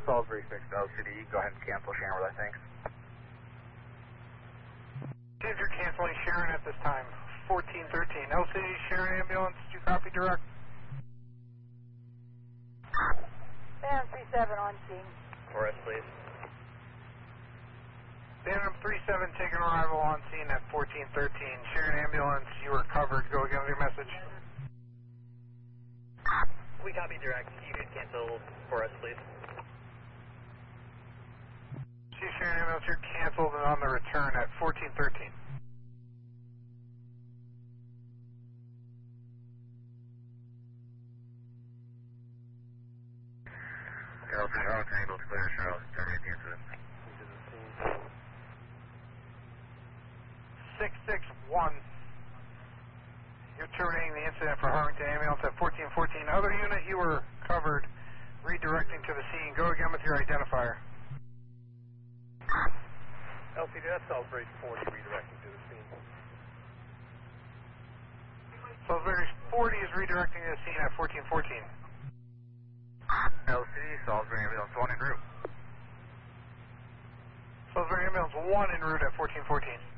Salisbury fixed LCD. Go ahead and cancel Sharon with our thanks. If you're canceling Sharon at this time, 1413. LCD Sharon ambulance, do you copy direct? Phantom 37 on scene. For us, please. Phantom 37 taking arrival on scene at 1413. Sharon ambulance, you are covered. Go again with your message. We copy direct. You can cancel for us, please. See Sharon ambulance, you're canceled and on the return at 1413. L3 Triangle clear, Charles. Terminate the incident. 661. You're terminating the incident for Harrington ambulance at 1414. Other unit, you were covered. Redirecting to the scene. Go again with your identifier. LCD, that's Salisbury 40 redirecting to the scene. Salisbury 40 is redirecting to the scene at 1414. LCD, Salisbury ambulance 1 en route. Salisbury ambulance 1 en route at 1414.